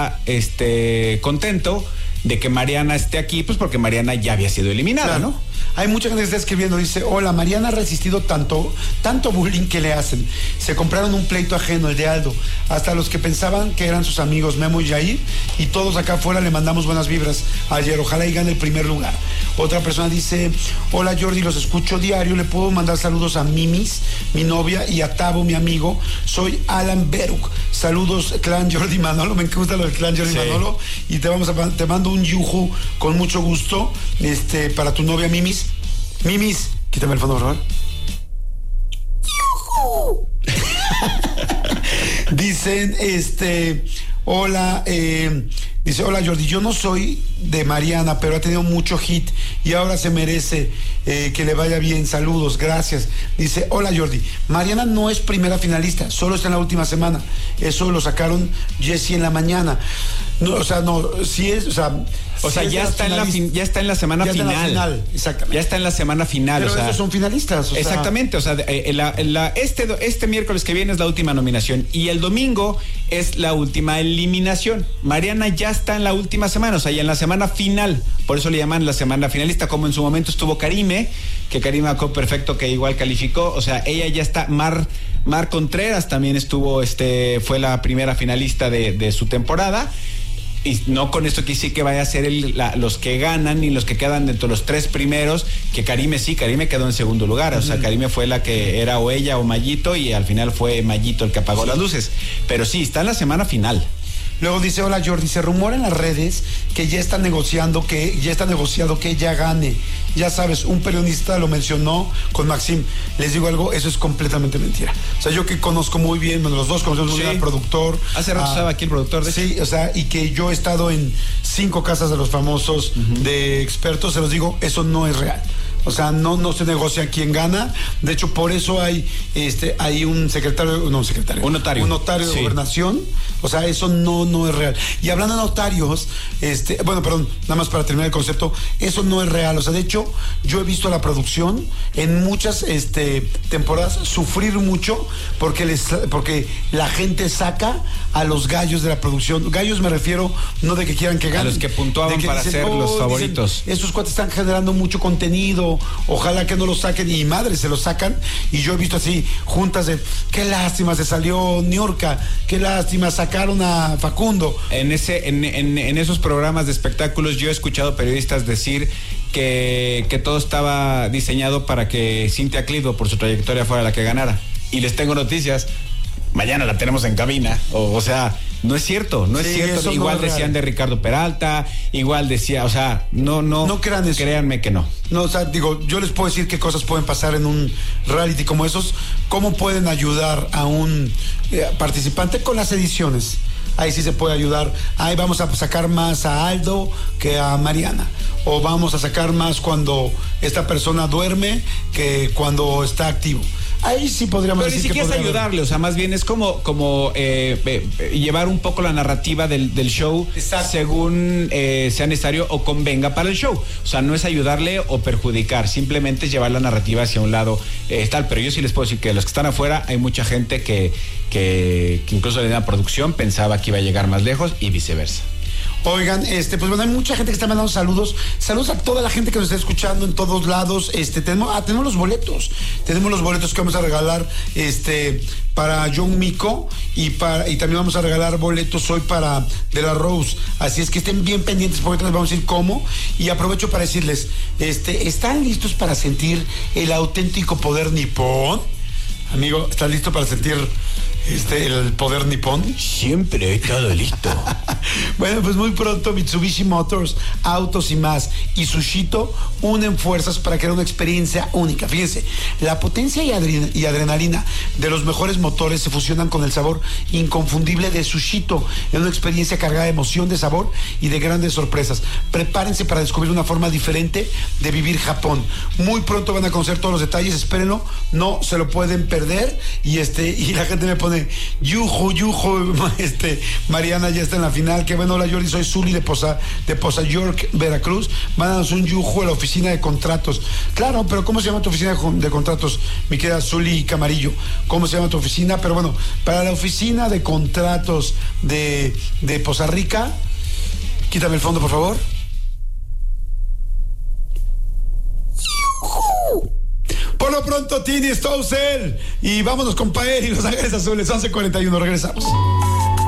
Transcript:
está contento de que Mariana esté aquí, pues porque Mariana ya había sido eliminada, claro, ¿no? Hay mucha gente que está escribiendo, dice, hola, Mariana ha resistido tanto bullying que le hacen. Se compraron un pleito ajeno, el de Aldo. Hasta los que pensaban que eran sus amigos, Memo y Jair, y todos acá afuera le mandamos buenas vibras ayer. Ojalá y gane el primer lugar. Otra persona dice, hola Jordi, los escucho diario, le puedo mandar saludos a Mimis, mi novia, y a Tabo, mi amigo. Soy Alan Beruk. Saludos, clan Jordi Manolo. Me gusta lo del clan Jordi Manolo. Y te mando un yuju con mucho gusto para tu novia Mimis. Mimis, quítame el fondo, por favor. Dicen, hola, dice, hola Jordi, yo no soy de Mariana, pero ha tenido mucho hit y ahora se merece que le vaya bien. Saludos, gracias. Dice, hola Jordi, Mariana no es primera finalista, solo está en la última semana. Eso lo sacaron Jessy en la mañana. No, o sea, no, sí es, o sea, ya está en la semana final. Exactamente. Ya está en la semana final. Pero esos son finalistas. Exactamente. O sea, este miércoles que viene es la última nominación y el domingo es la última eliminación. Mariana ya está en la última semana, o sea, ya en la semana final. Por eso le llaman la semana finalista, como en su momento estuvo Karime, que Karime Acó perfecto, que igual calificó. O sea, ella ya está. Mar Contreras también estuvo, fue la primera finalista de su temporada. Y no con esto que sí que vaya a ser los que ganan y los que quedan dentro de los tres primeros, que Karime quedó en segundo lugar. O sea, Karime fue la que era o ella o Mayito, y al final fue Mayito el que apagó las luces. Pero sí, está en la semana final. Luego dice, hola Jordi, se rumora en las redes que ya está negociado que ella gane. Ya sabes, un periodista lo mencionó con Maxim. Les digo algo, eso es completamente mentira. O sea, yo que conozco muy bien, bueno, los dos conocemos muy bien al productor. Hace rato estaba aquí el productor, de sí, o sea, y que yo he estado en 5 casas de los famosos de expertos, se los digo, eso no es real. O sea, no se negocia quién gana. De hecho, por eso hay un notario de gobernación. O sea, eso no es real. Y hablando de notarios, nada más para terminar el concepto, eso no es real. O sea, de hecho, yo he visto a la producción en muchas temporadas sufrir mucho porque la gente saca a los gallos de la producción. Gallos me refiero no de que quieran que ganen, a los que puntuaban para ser los favoritos. Estos cuates están generando mucho contenido, ojalá que no lo saquen, y madre, se lo sacan. Y yo he visto así juntas de qué lástima, se salió Niurka, qué lástima, sacaron a Facundo. En esos programas de espectáculos yo he escuchado periodistas decir que todo estaba diseñado para que Cintia Clitbo, por su trayectoria, fuera la que ganara. Y les tengo noticias, mañana la tenemos en cabina. O sea, no es cierto, no es cierto. Igual decían de Ricardo Peralta, igual decía, o sea, no crean eso. Créanme que no. No, o sea, digo, yo les puedo decir qué cosas pueden pasar en un reality como esos, cómo pueden ayudar a un participante con las ediciones. Ahí sí se puede ayudar. Ahí vamos a sacar más a Aldo que a Mariana. O vamos a sacar más cuando esta persona duerme que cuando está activo. Ahí sí podríamos decir que podría ayudarle, o sea, más bien es como llevar un poco la narrativa del show. Exacto. Según sea necesario o convenga para el show. O sea, no es ayudarle o perjudicar, simplemente es llevar la narrativa hacia un lado tal. Pero yo sí les puedo decir que los que están afuera, hay mucha gente que incluso en la producción pensaba que iba a llegar más lejos y viceversa. Oigan, pues bueno, hay mucha gente que está mandando saludos. Saludos a toda la gente que nos está escuchando en todos lados. Tenemos los boletos. Tenemos los boletos que vamos a regalar para John Mico y también vamos a regalar boletos hoy para De La Rose. Así es que estén bien pendientes porque les vamos a decir cómo. Y aprovecho para decirles, ¿están listos para sentir el auténtico poder nipón? Amigo, ¿estás listo para sentir el poder nipón? Siempre he estado listo. Bueno, pues muy pronto Mitsubishi Motors, Autos y Más y Sushito unen fuerzas para crear una experiencia única. Fíjense, la potencia y adrenalina de los mejores motores se fusionan con el sabor inconfundible de Sushito en una experiencia cargada de emoción, de sabor y de grandes sorpresas. Prepárense para descubrir una forma diferente de vivir Japón. Muy pronto van a conocer todos los detalles, espérenlo, no se lo pueden perder. perder y la gente me pone yujo, Mariana ya está en la final. Qué bueno, hola Jordi, soy Zuli de Poza York, Veracruz. Mándanos un yujo a la oficina de contratos. Claro, pero ¿cómo se llama tu oficina de contratos? Mi querida Zuli Camarillo, ¿cómo se llama tu oficina? Pero bueno, para la oficina de contratos de Poza Rica, quítame el fondo, por favor. Por lo pronto, Tini Stousel. Y vámonos con Pael y Los Ángeles Azules, 11:41. Regresamos.